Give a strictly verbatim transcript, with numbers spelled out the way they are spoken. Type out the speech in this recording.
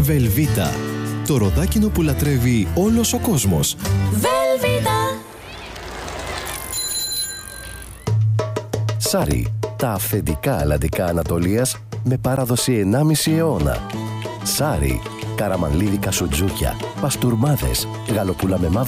Βελβίτα. Το ροδάκινο που λατρεύει όλος ο κόσμος. Βελβίτα. Σάρι. Τα αυθεντικά αλλαντικά Ανατολίας με παράδοση ενάμιση αιώνα. Σάρι. Καραμανλίδικα σουτζούκια, παστούρμάδες, γαλοπούλα με μαύρο